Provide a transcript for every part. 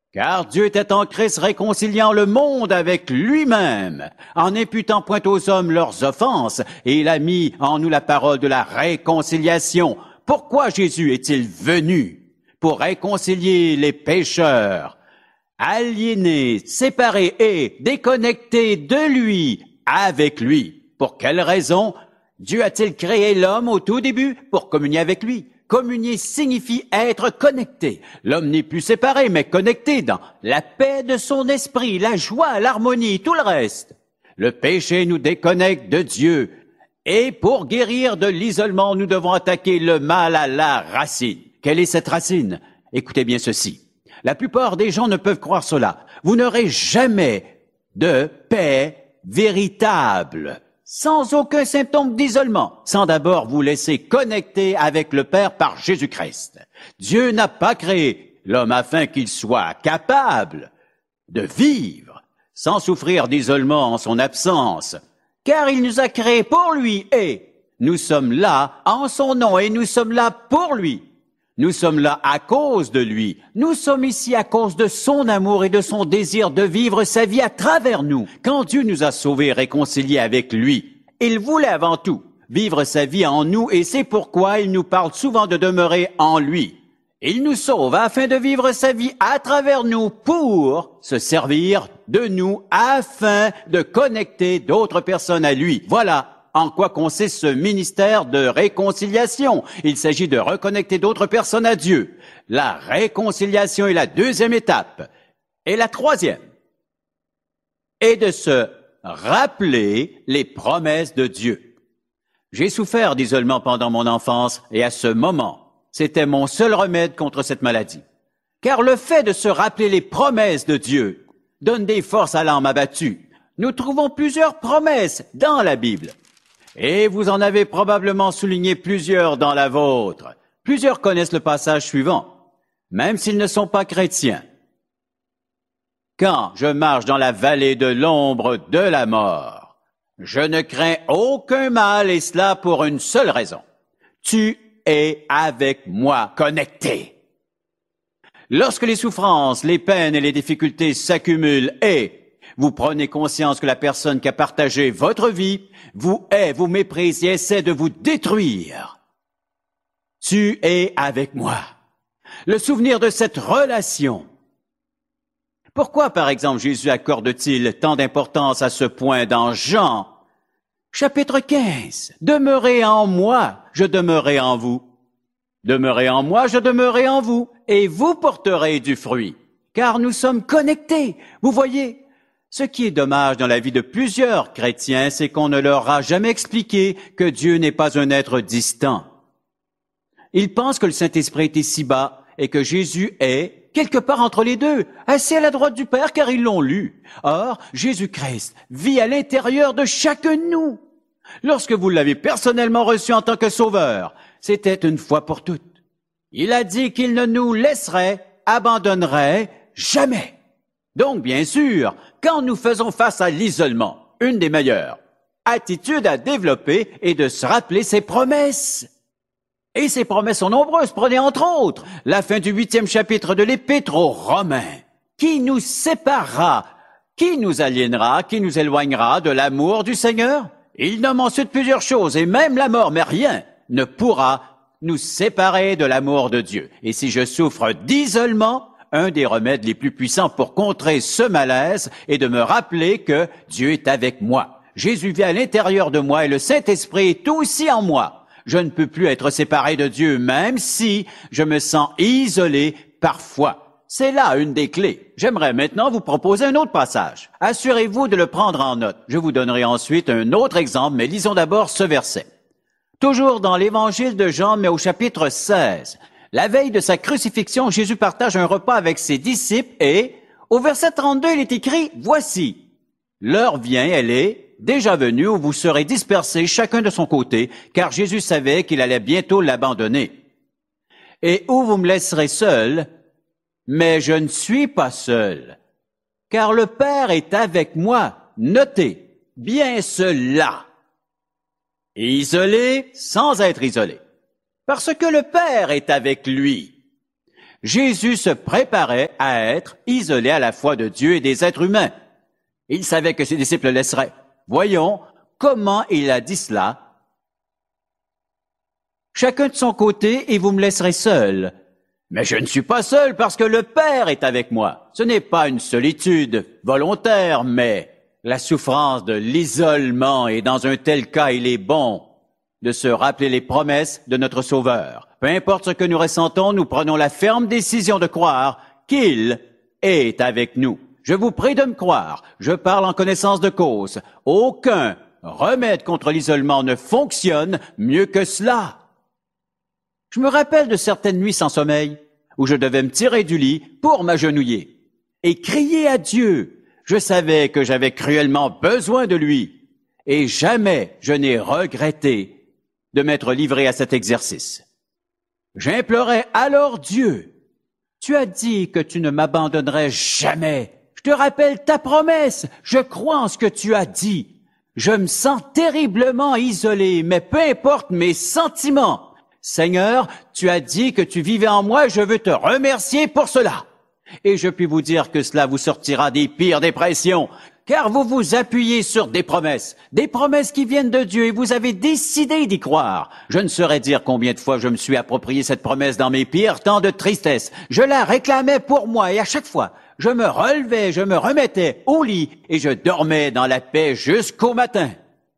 Car Dieu était en Christ réconciliant le monde avec lui-même, en n'imputant point aux hommes leurs offenses, et il a mis en nous la parole de la réconciliation. Pourquoi Jésus est-il venu? Pour réconcilier les pécheurs, aliénés, séparés et déconnectés de lui, avec lui. Pour quelle raison? Dieu a-t-il créé l'homme au tout début? Pour communier avec lui. Communier signifie être connecté. L'homme n'est plus séparé, mais connecté dans la paix de son esprit, la joie, l'harmonie, tout le reste. Le péché nous déconnecte de Dieu. Et pour guérir de l'isolement, nous devons attaquer le mal à la racine. Quelle est cette racine? Écoutez bien ceci. La plupart des gens ne peuvent croire cela. Vous n'aurez jamais de paix véritable, sans aucun symptôme d'isolement, sans d'abord vous laisser connecter avec le Père par Jésus-Christ. Dieu n'a pas créé l'homme afin qu'il soit capable de vivre sans souffrir d'isolement en son absence, car il nous a créés pour lui et nous sommes là en son nom et nous sommes là pour lui. Nous sommes là à cause de lui. Nous sommes ici à cause de son amour et de son désir de vivre sa vie à travers nous. Quand Dieu nous a sauvés et réconciliés avec lui, il voulait avant tout vivre sa vie en nous et c'est pourquoi il nous parle souvent de demeurer en lui. Il nous sauve afin de vivre sa vie à travers nous pour se servir de nous afin de connecter d'autres personnes à lui. Voilà en quoi consiste ce ministère de réconciliation. Il s'agit de reconnecter d'autres personnes à Dieu. La réconciliation est la deuxième étape. Et la troisième est de se rappeler les promesses de Dieu. J'ai souffert d'isolement pendant mon enfance et à ce moment, c'était mon seul remède contre cette maladie. Car le fait de se rappeler les promesses de Dieu donne des forces à l'âme abattue. Nous trouvons plusieurs promesses dans la Bible. Et vous en avez probablement souligné plusieurs dans la vôtre. Plusieurs connaissent le passage suivant, même s'ils ne sont pas chrétiens. Quand je marche dans la vallée de l'ombre de la mort, je ne crains aucun mal et cela pour une seule raison. Tu es avec moi connecté. Lorsque les souffrances, les peines et les difficultés s'accumulent et vous prenez conscience que la personne qui a partagé votre vie vous hait, vous méprise et essaie de vous détruire. Tu es avec moi. Le souvenir de cette relation. Pourquoi, par exemple, Jésus accorde-t-il tant d'importance à ce point dans Jean, chapitre 15? Demeurez en moi, je demeurerai en vous. Demeurez en moi, je demeurerai en vous, et vous porterez du fruit, car nous sommes connectés. Vous voyez? Ce qui est dommage dans la vie de plusieurs chrétiens, c'est qu'on ne leur a jamais expliqué que Dieu n'est pas un être distant. Ils pensent que le Saint-Esprit est ici-bas et que Jésus est quelque part entre les deux, assis à la droite du Père car ils l'ont lu. Or, Jésus-Christ vit à l'intérieur de chacun de nous. Lorsque vous l'avez personnellement reçu en tant que sauveur, c'était une fois pour toutes. Il a dit qu'il ne nous laisserait, abandonnerait jamais. Donc, bien sûr, quand nous faisons face à l'isolement, une des meilleures attitudes à développer est de se rappeler ses promesses. Et ces promesses sont nombreuses. Prenez entre autres la fin du 8e chapitre de l'Épître aux Romains. Qui nous séparera, qui nous aliénera, qui nous éloignera de l'amour du Seigneur? Il nomme ensuite plusieurs choses, et même la mort, mais rien ne pourra nous séparer de l'amour de Dieu. Et si je souffre d'isolement, un des remèdes les plus puissants pour contrer ce malaise est de me rappeler que Dieu est avec moi. Jésus vit à l'intérieur de moi et le Saint-Esprit est aussi en moi. Je ne peux plus être séparé de Dieu, même si je me sens isolé parfois. C'est là une des clés. J'aimerais maintenant vous proposer un autre passage. Assurez-vous de le prendre en note. Je vous donnerai ensuite un autre exemple, mais lisons d'abord ce verset. Toujours dans l'Évangile de Jean, mais au chapitre 16. La veille de sa crucifixion, Jésus partage un repas avec ses disciples et, au verset 32, il est écrit « Voici, l'heure vient, elle est déjà venue où vous serez dispersés chacun de son côté, car Jésus savait qu'il allait bientôt l'abandonner. Et où vous me laisserez seul, mais je ne suis pas seul, car le Père est avec moi. » Notez bien cela. Isolé sans être isolé. Parce que le Père est avec lui. Jésus se préparait à être isolé à la fois de Dieu et des êtres humains. Il savait que ses disciples le laisseraient. Voyons comment il a dit cela. Chacun de son côté, et vous me laisserez seul. Mais je ne suis pas seul parce que le Père est avec moi. Ce n'est pas une solitude volontaire, mais la souffrance de l'isolement. Et dans un tel cas, il est bon de se rappeler les promesses de notre Sauveur. Peu importe ce que nous ressentons, nous prenons la ferme décision de croire qu'il est avec nous. Je vous prie de me croire, je parle en connaissance de cause. Aucun remède contre l'isolement ne fonctionne mieux que cela. Je me rappelle de certaines nuits sans sommeil où je devais me tirer du lit pour m'agenouiller et crier à Dieu. Je savais que j'avais cruellement besoin de lui et jamais je n'ai regretté de m'être livré à cet exercice. J'implorais alors Dieu. Tu as dit que tu ne m'abandonnerais jamais. Je te rappelle ta promesse. Je crois en ce que tu as dit. Je me sens terriblement isolé, mais peu importe mes sentiments. Seigneur, tu as dit que tu vivais en moi et je veux te remercier pour cela. Et je puis vous dire que cela vous sortira des pires dépressions, car vous vous appuyez sur des promesses qui viennent de Dieu et vous avez décidé d'y croire. Je ne saurais dire combien de fois je me suis approprié cette promesse dans mes pires temps de tristesse. Je la réclamais pour moi et à chaque fois, je me relevais, je me remettais au lit et je dormais dans la paix jusqu'au matin.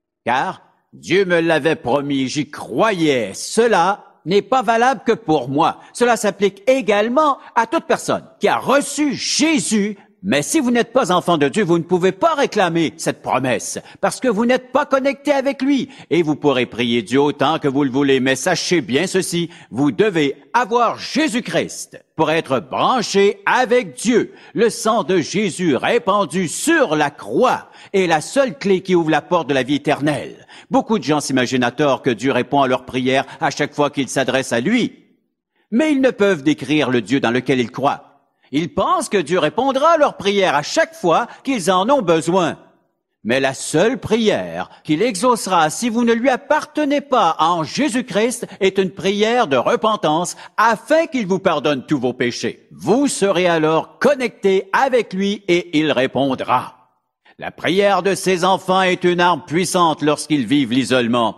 Car Dieu me l'avait promis, j'y croyais. Cela n'est pas valable que pour moi. Cela s'applique également à toute personne qui a reçu Jésus. Mais si vous n'êtes pas enfant de Dieu, vous ne pouvez pas réclamer cette promesse parce que vous n'êtes pas connecté avec lui. Et vous pourrez prier Dieu autant que vous le voulez. Mais sachez bien ceci, vous devez avoir Jésus-Christ pour être branché avec Dieu. Le sang de Jésus répandu sur la croix est la seule clé qui ouvre la porte de la vie éternelle. Beaucoup de gens s'imaginent à tort que Dieu répond à leurs prières à chaque fois qu'ils s'adressent à lui. Mais ils ne peuvent décrire le Dieu dans lequel ils croient. Ils pensent que Dieu répondra à leurs prières à chaque fois qu'ils en ont besoin. Mais la seule prière qu'il exaucera si vous ne lui appartenez pas en Jésus-Christ est une prière de repentance afin qu'il vous pardonne tous vos péchés. Vous serez alors connectés avec lui et il répondra. La prière de ses enfants est une arme puissante lorsqu'ils vivent l'isolement.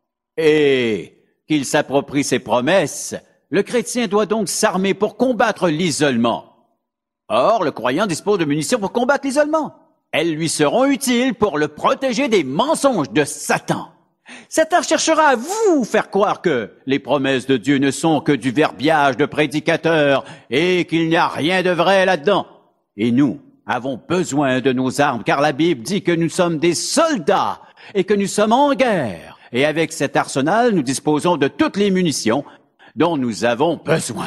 Et qu'ils s'approprient ses promesses, le chrétien doit donc s'armer pour combattre l'isolement. Or, le croyant dispose de munitions pour combattre l'isolement. Elles lui seront utiles pour le protéger des mensonges de Satan. Satan cherchera à vous faire croire que les promesses de Dieu ne sont que du verbiage de prédicateurs et qu'il n'y a rien de vrai là-dedans. Et nous avons besoin de nos armes, car la Bible dit que nous sommes des soldats et que nous sommes en guerre. Et avec cet arsenal, nous disposons de toutes les munitions dont nous avons besoin.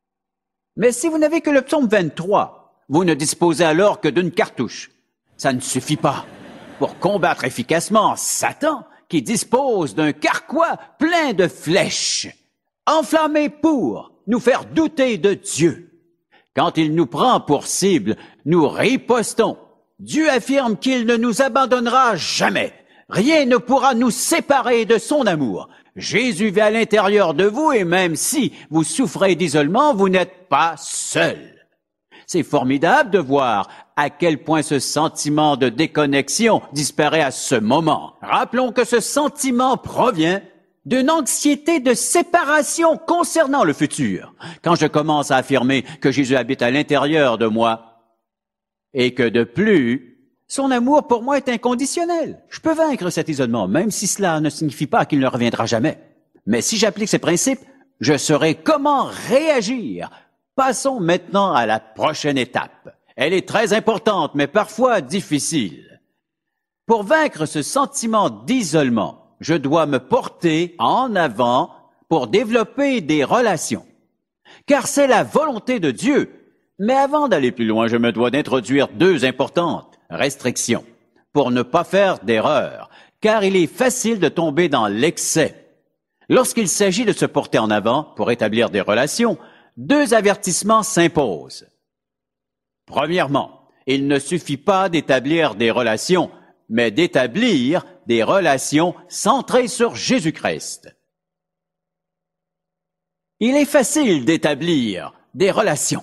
Mais si vous n'avez que le psaume 23, vous ne disposez alors que d'une cartouche. Ça ne suffit pas pour combattre efficacement Satan qui dispose d'un carquois plein de flèches, enflammé pour nous faire douter de Dieu. Quand il nous prend pour cible, nous ripostons. Dieu affirme qu'il ne nous abandonnera jamais. Rien ne pourra nous séparer de son amour. Jésus vit à l'intérieur de vous et même si vous souffrez d'isolement, vous n'êtes pas seul. C'est formidable de voir à quel point ce sentiment de déconnexion disparaît à ce moment. Rappelons que ce sentiment provient d'une anxiété de séparation concernant le futur. Quand je commence à affirmer que Jésus habite à l'intérieur de moi et que de plus, son amour pour moi est inconditionnel. Je peux vaincre cet isolement, même si cela ne signifie pas qu'il ne reviendra jamais. Mais si j'applique ces principes, je saurai comment réagir. Passons maintenant à la prochaine étape. Elle est très importante, mais parfois difficile. Pour vaincre ce sentiment d'isolement, je dois me porter en avant pour développer des relations. Car c'est la volonté de Dieu. Mais avant d'aller plus loin, je me dois d'introduire deux importantes restrictions pour ne pas faire d'erreur, car il est facile de tomber dans l'excès. Lorsqu'il s'agit de se porter en avant pour établir des relations, deux avertissements s'imposent. Premièrement, il ne suffit pas d'établir des relations, mais d'établir des relations centrées sur Jésus-Christ. Il est facile d'établir des relations.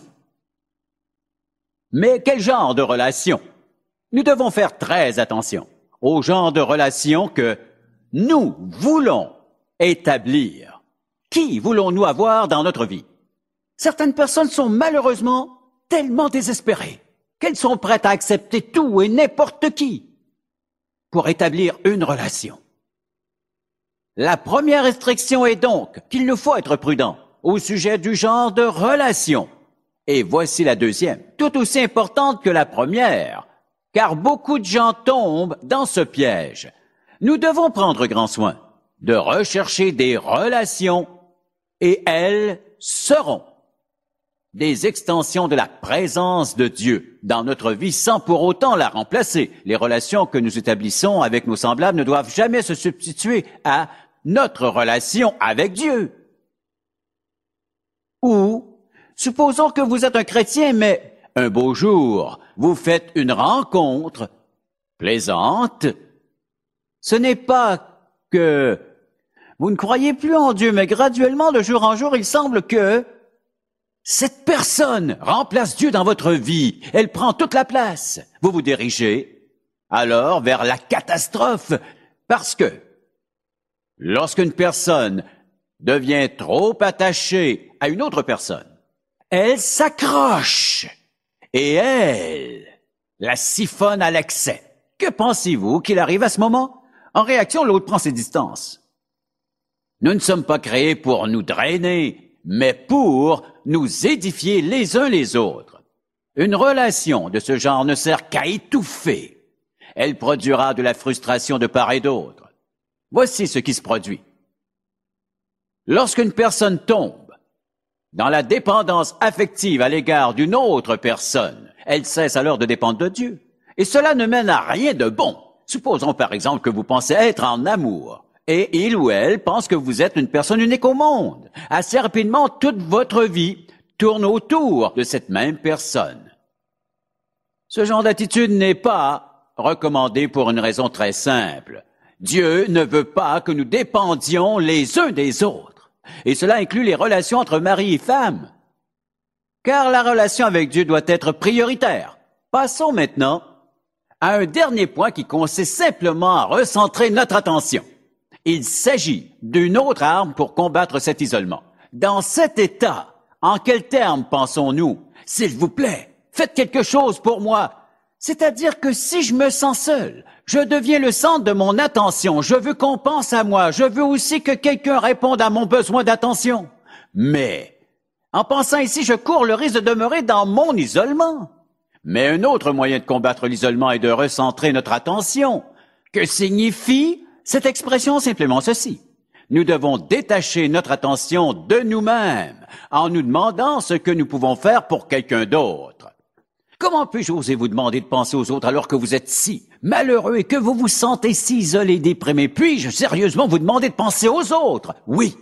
Mais quel genre de relations? Nous devons faire très attention au genre de relations que nous voulons établir. Qui voulons-nous avoir dans notre vie? Certaines personnes sont malheureusement tellement désespérées qu'elles sont prêtes à accepter tout et n'importe qui pour établir une relation. La première restriction est donc qu'il nous faut être prudent au sujet du genre de relation. Et voici la deuxième, tout aussi importante que la première, car beaucoup de gens tombent dans ce piège. Nous devons prendre grand soin de rechercher des relations et elles seront des extensions de la présence de Dieu dans notre vie sans pour autant la remplacer. Les relations que nous établissons avec nos semblables ne doivent jamais se substituer à notre relation avec Dieu. Ou, supposons que vous êtes un chrétien, mais un beau jour, vous faites une rencontre plaisante. Ce n'est pas que vous ne croyez plus en Dieu, mais graduellement, de jour en jour, il semble que cette personne remplace Dieu dans votre vie. Elle prend toute la place. Vous vous dirigez alors vers la catastrophe parce que lorsqu'une personne devient trop attachée à une autre personne, elle s'accroche et elle la siphonne à l'excès. Que pensez-vous qu'il arrive à ce moment? En réaction, l'autre prend ses distances. Nous ne sommes pas créés pour nous drainer, mais pour nous édifier les uns les autres. Une relation de ce genre ne sert qu'à étouffer. Elle produira de la frustration de part et d'autre. Voici ce qui se produit. Lorsqu'une personne tombe dans la dépendance affective à l'égard d'une autre personne, elle cesse alors de dépendre de Dieu. Et cela ne mène à rien de bon. Supposons par exemple que vous pensez être en amour. Et il ou elle pense que vous êtes une personne unique au monde. Assez rapidement, toute votre vie tourne autour de cette même personne. Ce genre d'attitude n'est pas recommandé pour une raison très simple. Dieu ne veut pas que nous dépendions les uns des autres. Et cela inclut les relations entre mari et femme. Car la relation avec Dieu doit être prioritaire. Passons maintenant à un dernier point qui consiste simplement à recentrer notre attention. Il s'agit d'une autre arme pour combattre cet isolement. Dans cet état, en quels termes pensons-nous? S'il vous plaît, faites quelque chose pour moi. C'est-à-dire que si je me sens seul, je deviens le centre de mon attention. Je veux qu'on pense à moi. Je veux aussi que quelqu'un réponde à mon besoin d'attention. Mais, en pensant ici, je cours le risque de demeurer dans mon isolement. Mais un autre moyen de combattre l'isolement est de recentrer notre attention. Que signifie cette expression? Simplement ceci. Nous devons détacher notre attention de nous-mêmes en nous demandant ce que nous pouvons faire pour quelqu'un d'autre. Comment puis-je oser vous demander de penser aux autres alors que vous êtes si malheureux et que vous vous sentez si isolé et déprimé? Puis-je sérieusement vous demander de penser aux autres? Oui.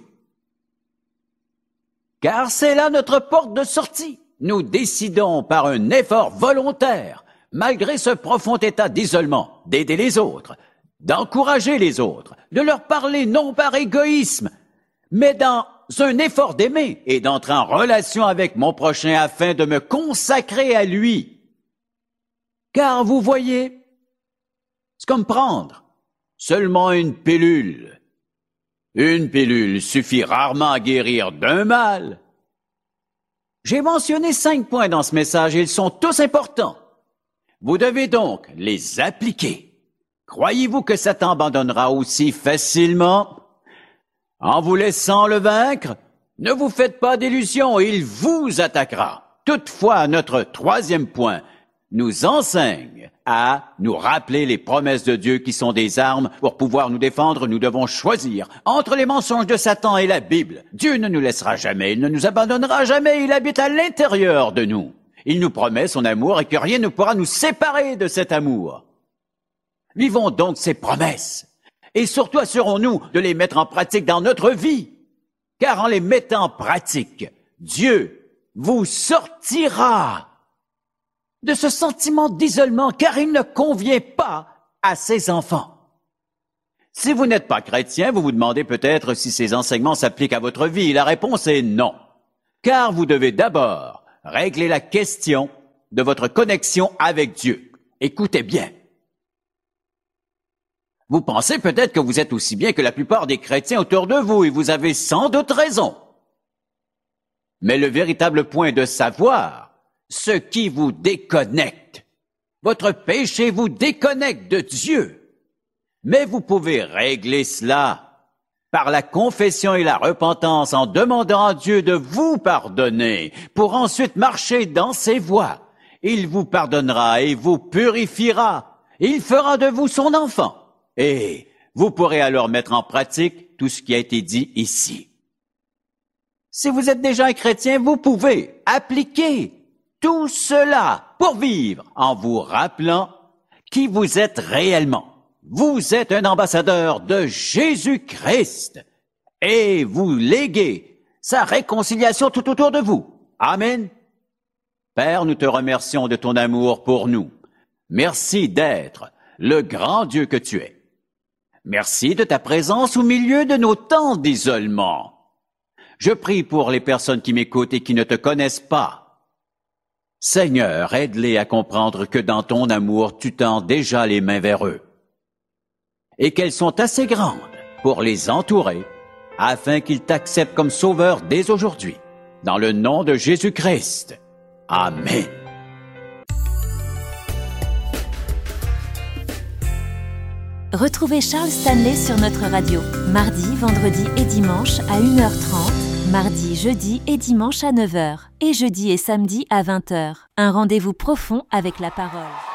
Car c'est là notre porte de sortie. Nous décidons par un effort volontaire, malgré ce profond état d'isolement, d'aider les autres, d'encourager les autres, de leur parler non par égoïsme, mais dans un effort d'aimer et d'entrer en relation avec mon prochain afin de me consacrer à lui. Car vous voyez, c'est comme prendre seulement une pilule. Une pilule suffit rarement à guérir d'un mal. J'ai mentionné 5 points dans ce message et ils sont tous importants. Vous devez donc les appliquer. Croyez-vous que Satan abandonnera aussi facilement? En vous laissant le vaincre, ne vous faites pas d'illusions, il vous attaquera. Toutefois, notre 3e point nous enseigne à nous rappeler les promesses de Dieu qui sont des armes pour pouvoir nous défendre. Nous devons choisir entre les mensonges de Satan et la Bible. Dieu ne nous laissera jamais, il ne nous abandonnera jamais, il habite à l'intérieur de nous. Il nous promet son amour et que rien ne pourra nous séparer de cet amour. Vivons donc ces promesses et surtout assurons-nous de les mettre en pratique dans notre vie. Car en les mettant en pratique, Dieu vous sortira de ce sentiment d'isolement, car il ne convient pas à ses enfants. Si vous n'êtes pas chrétien, vous vous demandez peut-être si ces enseignements s'appliquent à votre vie. La réponse est non. car vous devez d'abord régler la question de votre connexion avec Dieu. Écoutez bien. Vous pensez peut-être que vous êtes aussi bien que la plupart des chrétiens autour de vous et vous avez sans doute raison. Mais le véritable point de savoir, ce qui vous déconnecte, votre péché vous déconnecte de Dieu. Mais vous pouvez régler cela par la confession et la repentance en demandant à Dieu de vous pardonner pour ensuite marcher dans ses voies. Il vous pardonnera et vous purifiera. Il fera de vous son enfant. Et vous pourrez alors mettre en pratique tout ce qui a été dit ici. Si vous êtes déjà un chrétien, vous pouvez appliquer tout cela pour vivre en vous rappelant qui vous êtes réellement. Vous êtes un ambassadeur de Jésus-Christ et vous léguez sa réconciliation tout autour de vous. Amen. Père, nous te remercions de ton amour pour nous. Merci d'être le grand Dieu que tu es. Merci de ta présence au milieu de nos temps d'isolement. Je prie pour les personnes qui m'écoutent et qui ne te connaissent pas. Seigneur, aide-les à comprendre que dans ton amour, tu tends déjà les mains vers eux et qu'elles sont assez grandes pour les entourer afin qu'ils t'acceptent comme sauveur dès aujourd'hui. Dans le nom de Jésus-Christ. Amen. Retrouvez Charles Stanley sur notre radio, mardi, vendredi et dimanche à 1h30, mardi, jeudi et dimanche à 9h, et jeudi et samedi à 20h. Un rendez-vous profond avec la parole.